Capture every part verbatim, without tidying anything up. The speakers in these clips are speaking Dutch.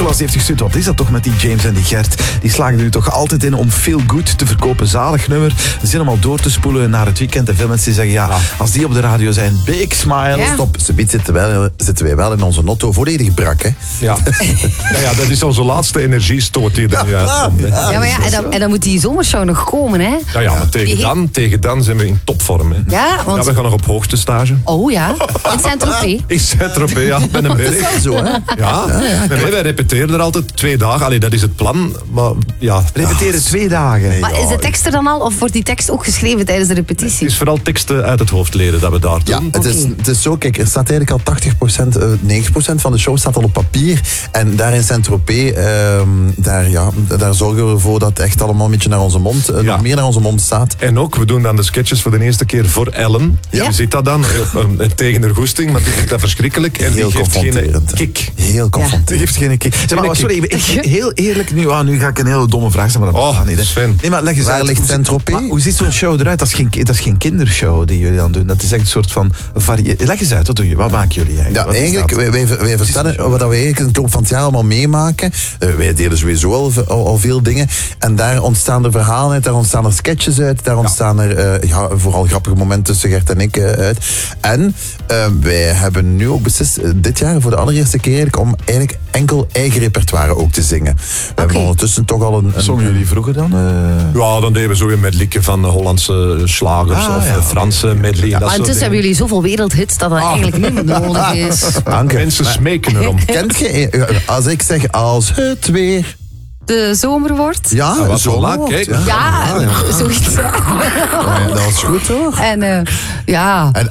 Nicolas heeft gestuurd. Wat is dat toch met die James en die Gert? Die slagen er nu toch altijd in om Feel Good te verkopen. Zalig nummer. Zin om al door te spoelen naar het weekend. En veel mensen die zeggen, ja, als die op de radio zijn, big smile. Ja. Stop, ze zitten, wel, zitten wij wel in onze notto volledig brak, hè? Ja. ja, ja, dat is onze laatste energiestoot die er nu uitkomt. hè. Ja, maar ja, en dan, en dan moet die zomershow nog komen, hè? Ja, ja, maar tegen dan, tegen dan zijn we in topvorm. Hè. Ja, want... Ja, we gaan nog op hoogtestage. Oh ja, in Saint-Tropez. In Saint-Tropez, ja, met een berg. Zo, hè? Ja, nee, nee, wij repeteren er altijd twee dagen. Allee, dat is het plan. Maar ja, Repeteren twee dagen. Maar is de tekst er dan al, of wordt die tekst ook geschreven tijdens de het repetitie? is vooral teksten uit het hoofd leren dat we daar Ja, doen. het is, Oké. het is zo, kijk, er staat eigenlijk al tachtig procent, uh, negentig procent van de show staat al op papier. En daar in Saint-Tropez, ehm, daar, ja, daar zorgen we ervoor dat het echt allemaal een beetje naar onze mond, uh, Ja. nog meer naar onze mond staat. En ook, we doen dan de sketches voor de eerste keer voor Ellen. Ja. Je ziet dat dan, eh, tegen haar goesting, maar die vindt dat verschrikkelijk. En Heel die geeft geen confronterend. hè. kick. Heel Die confronterend. heeft geen kick. Zeg maar, Geen sorry, ik- ik- heel eerlijk, nu, ah, nu ga ik een hele domme vraag stellen, maar dat Oh, gaat niet. Hè. Sven. Nee, maar leg eens Waar uit, ligt hoe- Saint-Tropez? maar Hoe ziet zo'n show eruit? Dat is, geen, dat is geen kindershow die jullie dan doen. Dat is echt een soort van varie... Leg eens uit, wat doen jullie? Wat maken jullie eigenlijk? Ja, Wat is eigenlijk, dat? wij, wij, wij vertellen wat we eigenlijk in het loop van het jaar allemaal meemaken. Uh, wij delen sowieso al, al, al veel dingen. En daar ontstaan er verhalen uit, daar ontstaan er sketches uit, daar ontstaan er uh, ja, vooral grappige momenten tussen Gert en ik uh, uit. En uh, wij hebben nu ook beslist, uh, dit jaar voor de allereerste keer eigenlijk, om eigenlijk enkel eigen repertoire ook te zingen. We hebben ondertussen toch al een... een Zongen jullie vroeger dan? eh? Ja, dan deden we zo weer medleyken van de Hollandse slagers Ah, of ja, eh, Franse medley. dat Maar soort intussen hebben dingen. jullie zoveel wereldhits dat dat eigenlijk niet meer nodig is. Anke, Mensen smeken erom. kent je, uh, als ik zeg als het weer... De zomer wordt. Ja, Ah, wat zo voilà, wordt, kijk. ja. Ja, zoiets. Ja, dat was goed hoor. En uh, ja, En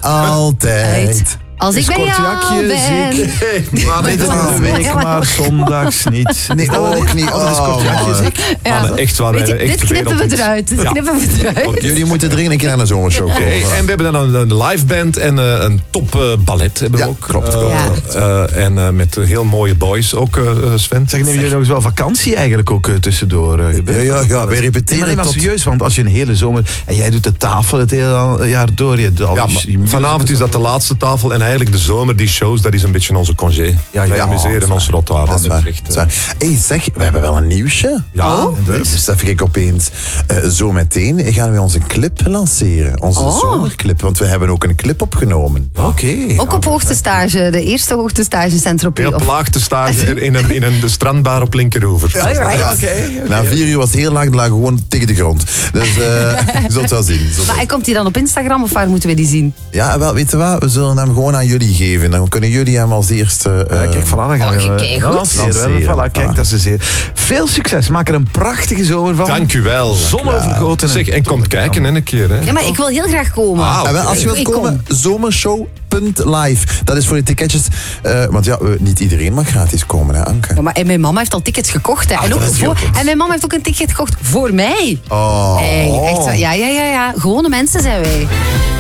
altijd. als ik bij Kort jou jakje, ben. ziek. Maar midden in de week, maar zondags niet. Nee, ook niet. Als het Oh, kort jakje, man. ziek. Ja. Mannen, echt waar, Weet je, wij echt dit knippen we wereldhits. eruit. Dit Ja. knippen we eruit. Jullie moeten dringend een keer naar de zomershow komen. Hey, en we hebben dan een, een live band en uh, een top uh, ballet hebben we Ja, ook. klopt, Uh, klopt. uh, en uh, met heel mooie boys ook, uh, Sven. Zeg, nemen jullie nog eens wel vakantie eigenlijk ook uh, tussendoor? Uh, Ja, ja, ja, wij Nee, repeteren maar, nee, maar tot... serieus, want als je een hele zomer... En jij doet de tafel het hele jaar door. Je doet al Ja, je- maar je- vanavond is dat de laatste tafel en eigenlijk de zomer, die shows, dat is een beetje onze congé. Ja, Wij ja, amuseren dat is ons rot waar. Dat is Dat is waar. echt, dat is waar. Hey, zeg, we hebben wel een nieuwsje. Ja, Oh, dus besef ik opeens. Uh, zo meteen gaan we onze clip lanceren. Onze Oh. zomerclip. Want we hebben ook een clip opgenomen. Oké. Ook op hoogtestage, de eerste hoogtestage in Saint-Tropez. heel Of- plaagte stage in een, in een de strandbar op Linkeroever. Alright. Na vier uur was het heel laag, we lagen gewoon tegen de grond. Dus uh, je zult wel zien. Je zult Maar wel- en komt hij dan op Instagram of waar moeten we die zien? Ja, wel, weet je wat? We zullen hem gewoon aan jullie geven. Dan kunnen jullie hem als eerste... uh, Ja, kijk, voilà, dan gaan we Oh, uh, kijk, dan goed. lanceren. Lanceren, Voilà, kijk, voilà. dat is zeer. Veel succes. Maak er een prachtige zomer van. Dank u wel. Zon overgoten. Zeg, en kom kijken hè, een keer. Hè. Ja, maar ik wil heel graag komen. Ah, En wel, als je wilt Ik kom. komen, zomershow punt live. Dat is voor de ticketjes. Uh, want ja, we- niet iedereen mag gratis komen, hè, Anke? Ja, maar en mijn mama heeft al tickets gekocht. Hè. En, ook dat is voor, heel goed. en mijn mama heeft ook een ticket gekocht voor mij. Oh. Hey, echt, zo- ja, ja, ja, ja. Gewone mensen zijn wij.